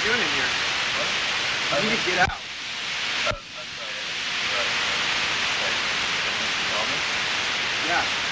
doing in here? What? You need to get out. I'm sorry. Like, Yeah.